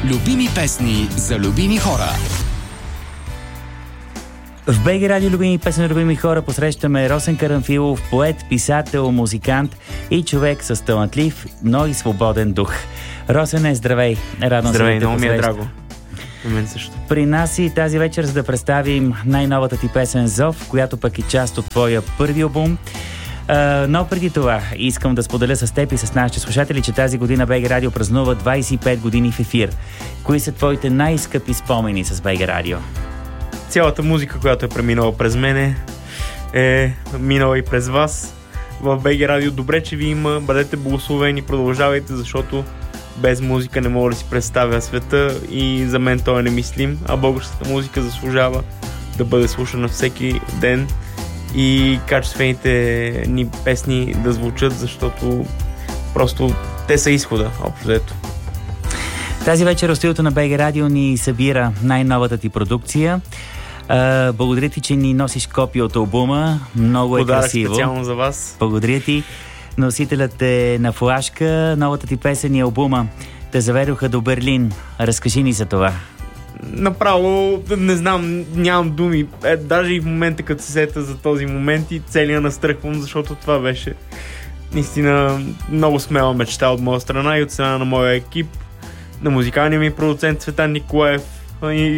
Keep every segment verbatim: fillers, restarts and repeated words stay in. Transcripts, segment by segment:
Любими песни за любими хора. В БГ Радио любими песни за любими хора посрещаме Росен Карамфилов, поет, писател, музикант и човек с талантлив, но и свободен дух. Росене, здравей! Радвам здравей, се да те много ми е посрещам. драго. На мен също. При нас и тази вечер, за да представим най-новата ти песен "Зов", която пък е част от твоя първи албум. Uh, но преди това искам да споделя с теб и с нашите слушатели, че тази година БГ Радио празнува двайсет и пет години в ефир. Кои са твоите най-скъпи спомени с БГ Радио? Цялата музика, която е преминала през мене, е минала и през вас. В БГ Радио добре, че ви има, бъдете благословени, продължавайте, защото без музика не мога да си представя света и за мен той е немислим, а българската музика заслужава да бъде слушана всеки ден и качествените ни песни да звучат, защото просто те са изхода, общо взето. Тази вечер в студиото на БГ Радио ни събира най-новата ти продукция. Uh, благодаря ти, че ни носиш копия от албума. Много е Подарък красиво. специално за вас. Благодаря ти. Носителят е на флашка. Новата ти песен и албума те заведоха до Берлин. Разкажи ни за това. Направо, не знам, нямам думи. Е, даже и в момента, като се сета за този момент и целия настръхвам, защото това беше наистина много смела мечта от моя страна и от страна на моя екип, на музикалния ми продуцент Цветан Николаев. И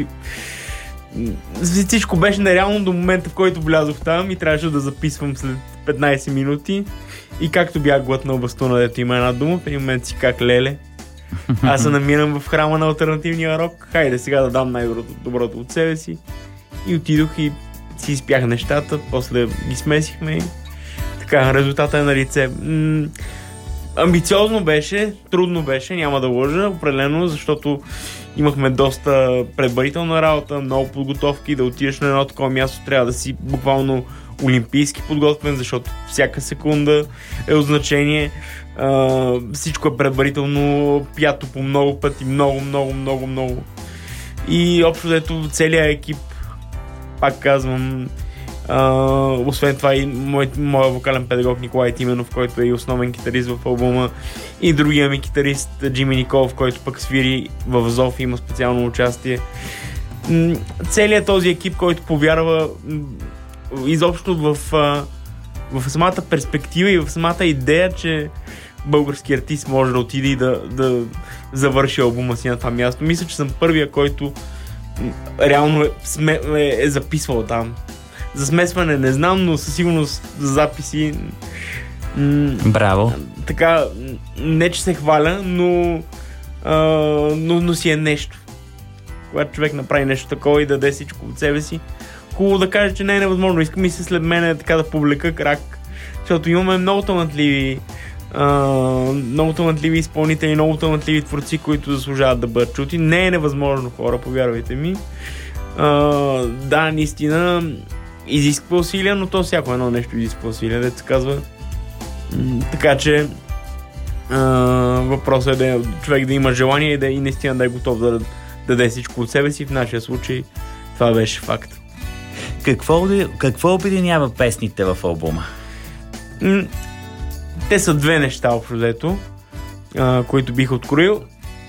всичко беше нереално до момента, в който влязох там и трябваше да записвам след петнайсет минути. И както бях глътнал бастуна, дето има една дума, в един момент си как леле. Аз се намирам в храма на алтернативния рок. Хайде сега да дам най-доброто от себе си. И отидох и си изпях нещата. После ги смесихме и така, резултата е на лице. М- амбициозно беше, трудно беше, няма да лъжа, определено, защото имахме доста предварителна работа, много подготовки. Да отидеш на едно такова място трябва да си буквално олимпийски подготвен, защото всяка секунда е от значение. Uh, всичко е предварително пято по много пъти, много, много, много, много. И общо дето целият екип, пак казвам, uh, освен това и мой, моя вокален педагог Николай Тименов, който е и основен китарист в албума, и другия ми китарист Джими Николов, който пък свири в Зов и има специално участие. Целият този екип, който повярва изобщо в, в самата перспектива и в самата идея, че български артист може да отиде и да, да завърши албума си на това място. Мисля, че съм първия, който реално е, сме, е, е записвал там. За смесване не знам, но със сигурност за записи. М- Браво! Така, не че се хваля, но, а, но, но си е нещо. Когато човек направи нещо такова и даде всичко от себе си, хубаво да каже, че не е невъзможно. Искам и се след мен така да повлека крак, защото имаме много талантливи Uh, много талантливи изпълнители, много талантливи творци, които заслужават да бъдат чути. Не е невъзможно, хора, повярвайте ми. Uh, да, наистина изисква усилия, но то всяко едно нещо изисква усилия, дето се казва. Mm, така че uh, въпросът е да човек да има желание и, да, и наистина да е готов да даде всичко от себе си. В нашия случай това беше факт. Какво, какво обединява песните в албума? Mm, Те са две неща, общо взето, които бих откроил.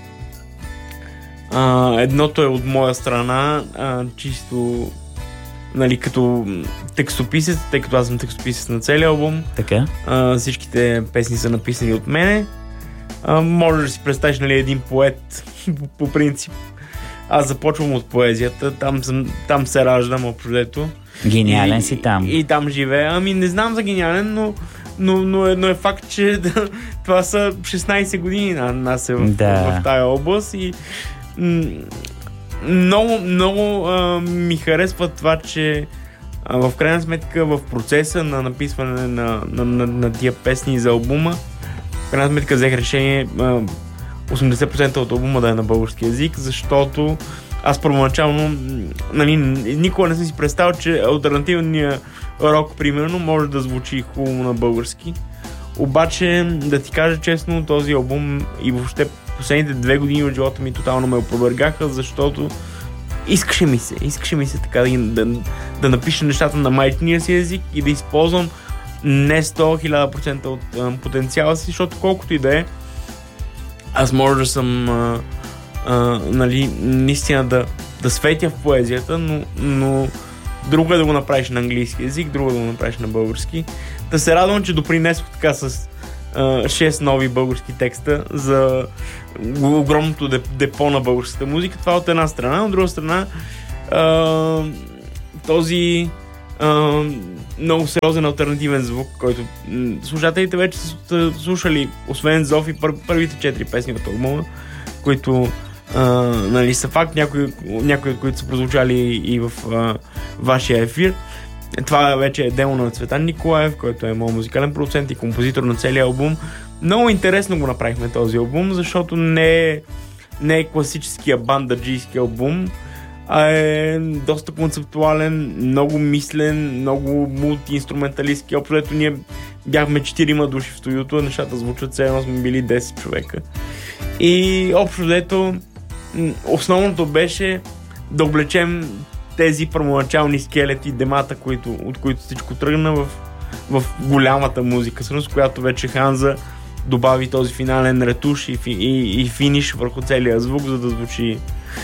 А, едното е от моя страна, а, чисто, нали, като текстописец, тъй като аз съм текстописец на целия албум. Така. А, всичките песни са написани от мене. А, можеш да си представиш, нали, един поет по, по принцип. Аз започвам от поезията, там, съм, там се раждам, общо взето. Гениален и, си там. И, и там живея. Ами не знам за гениален, но Но, но, е, но е факт, че да, това са шестнайсет години на нас е в, да. в, в тая област и м- много, много а, ми харесва това, че а, в крайна сметка в процеса на написване на, на, на, на тия песни за албума, в крайна сметка взех решение а, осемдесет процента от албума да е на български език, защото аз първоначално, нали, никога не съм си представил, че алтернативният рок, примерно, може да звучи хубаво на български. Обаче, да ти кажа честно, този албум и въобще последните две години от живота ми тотално ме опровергаха, защото искаше ми се, искаше ми се така да, да, да напиша нещата на майчиния си език и да използвам не сто хиляда процента от а, потенциала си, защото колкото и да е, аз може да съм а, а, нали, наистина да, да светя в поезията, но, но друго е да го направиш на английски език, друго е да го направиш на български. Да се радвам, че допринесох така с а, шест нови български текста за огромното депо на българската музика. Това от една страна, от друга страна а, този а, много сериозен алтернативен звук, който м- слушателите вече са слушали, освен Зов и пър- първите четири песни от албума, които а, нали, са факт, някои, някои от които са прозвучали и в а, вашия ефир. Това вече е демо на Цветан Николаев, който е моят музикален продуцент и композитор на целия албум. Много интересно го направихме този албум, защото не е, не е класическия бандаджийски албум, а е доста концептуален, много мислен, много мултиинструменталистки. Общо ето ние бяхме четирима души в студиото, нещата звучат, все едно сме били десет човека. И общо дето основното беше да облечем тези първоначални скелети, демата, които, от които всичко тръгна в, в голямата музика, с която вече Ханза добави този финален ретуш и, и, и финиш върху целия звук, за да звучи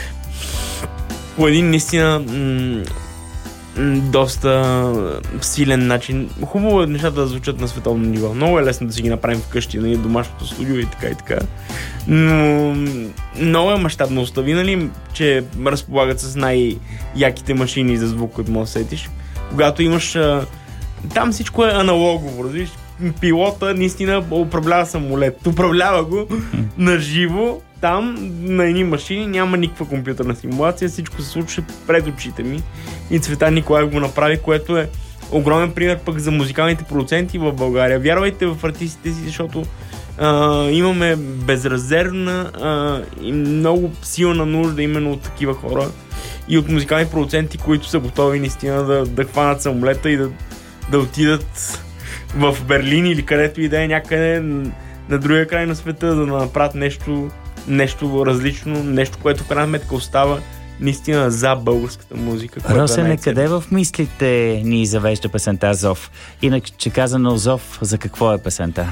по един наистина м- м- доста силен начин. Хубаво е нещата да звучат на световно ниво. Много е лесно да си ги направим вкъщи, на домашното студио и така и така. Но много е мащабно. Остави, нали, че разполагат с най-яките машини за звук, които можеш да сетиш. Когато имаш... А, там всичко е аналогово, разбираш. Пилота наистина управлява самолет. Управлява го на живо. Там на едни машини няма никаква компютърна симулация, всичко се случва пред очите ми и Цветан Николаев го направи, което е огромен пример пък за музикалните продуценти в България. Вярвайте в артистите си, защото а, имаме безрезервна а, и много силна нужда именно от такива хора и от музикални продуценти, които са готови наистина да, да хванат самолета и да, да отидат в Берлин или където и да е някъде на другия край на света, за да направят нещо нещо различно, нещо, което в крайна сметка остава наистина за българската музика. Росене, е къде в мислите ни завежда песента Зов? Иначе казано Зов, за какво е песента?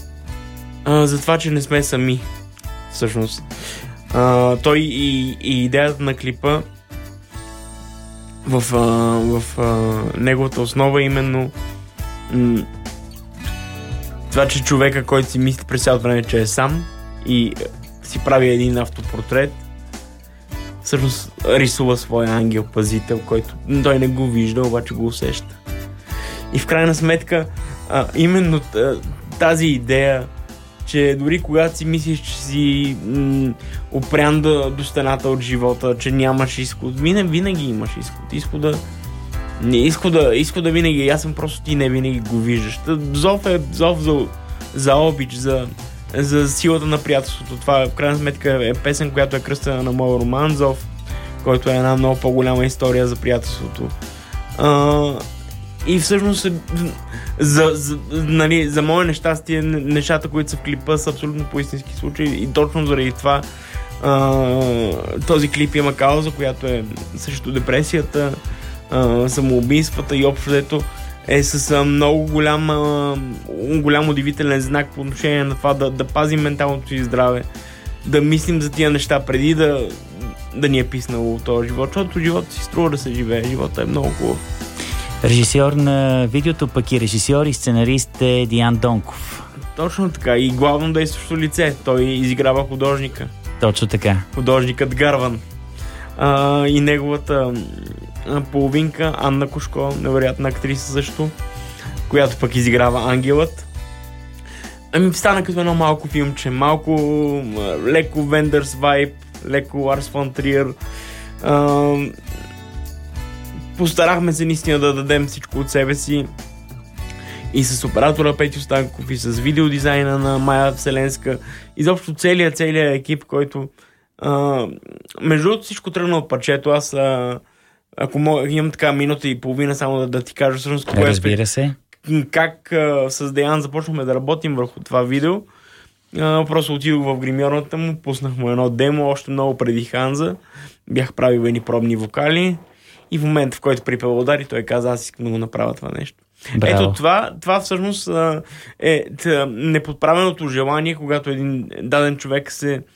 А, за това, че не сме сами, всъщност. А, той и, и идеята на клипа в, а, в а, неговата основа именно м- това, че човека, който си мисли през цялото време, че е сам и си прави един автопортрет, всъщност рисува своя ангел-пазител, който той не го вижда, обаче го усеща. И в крайна сметка а, именно тази идея, че дори когато си мислиш, че си м- опрян до, до стената от живота, че нямаш изход, винаги, винаги имаш изход. Изхода, не, изхода, изхода винаги, аз съм просто ти не винаги го виждаш. Зов е зов за, за обич, за за силата на приятелството. Това в крайна сметка е песен, която е кръстена на моя роман Зов, който е една много по-голяма история за приятелството. А, и всъщност за, за, нали, за мое нещастие нещата, които са в клипа, са абсолютно по-истински случаи и точно заради това а, този клип има кауза, която е срещу депресията, а, самоубийствата и общо дето е с а, много голям, а, голям удивителен знак по отношение на това да, да пазим менталното си здраве, да мислим за тия неща преди да, да ни е писнало този живот, защото живота си струва да се живее, живота е много хубав. Режисьор на видеото, пък и режисьор и сценарист е Диан Донков. Точно така, и главно действащо лице, той изиграва художника. Точно така. Художникът Гарван. А, и неговата половинка Анна Кошко, невероятна актриса също, която пък изиграва ангелът. Ами стана като едно малко филмче, малко леко Вендърс вайб, леко Ларс фон Триер. А, постарахме се наистина да дадем всичко от себе си и с оператора Петю Станков и с видеодизайна на Майя Вселенска. Изобщо целият, целият екип, който а, между другото всичко тръгна от парчето. Аз а, ако мога, имам така минута и половина само да, да ти кажа всъщност кое, разбира се. Как а, с Деян започнахме да работим върху това видео. А, просто отидох в гримьорната му, пуснах му едно демо, още много преди Ханза. Бях правил едни пробни вокали и в момента, в който припел удари, той каза, аз искам да го направя това нещо. Браво. Ето това, това всъщност а, е тъ, неподправеното желание, когато един даден човек се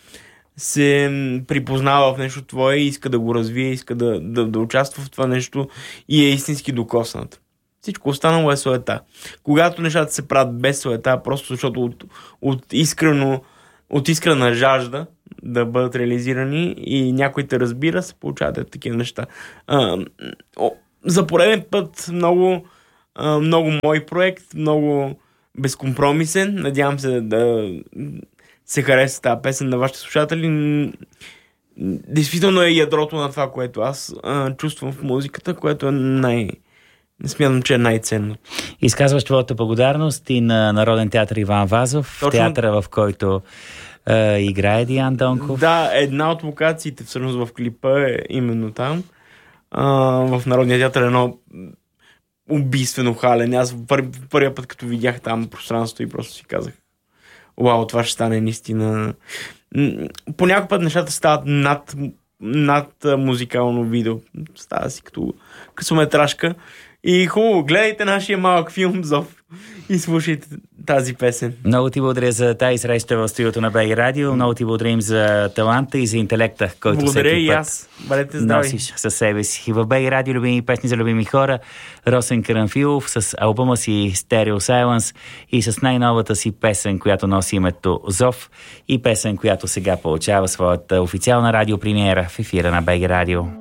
се припознава в нещо твое и иска да го развие, иска да, да, да участва в това нещо и е истински докоснат. Всичко останало е суета. Когато нещата се правят без суета, просто защото от, от, искрено, от искрена жажда да бъдат реализирани и някой те разбира, се получават такива неща. А, о, за пореден път много, а, много мой проект, много безкомпромисен. Надявам се да се хареса тази песен на вашите слушатели. Действително е ядрото на това, което аз а, чувствам в музиката, което е най... Не смятам, че е най-ценно. Изказваш твоята благодарност и на Народен театър Иван Вазов, точно... театъра, в който е, играе Диан Донков. Да, една от локациите всъщност в клипа е именно там. А, в Народния театър е едно убийствено хален. Аз пър, първия път, като видях там пространството и просто си казах, вау, това ще стане наистина. Понякога път нещата стават над, над музикално видео. Става си като късометражка. И хубаво, гледайте нашия малък филм Зов и слушайте тази песен. Много ти благодаря за тази среща в студиото на БГ Радио. Много ти благодарим за таланта и за интелекта, който благодаря всеки и път аз. Бъдете здрави. Носиш със себе си. И в БГ Радио любими песни за любими хора. Росен Карамфилов с албума си Stereo Silence и с най-новата си песен, която носи името Зов, и песен, която сега получава своята официална радиопремиера в ефира на БГ Радио.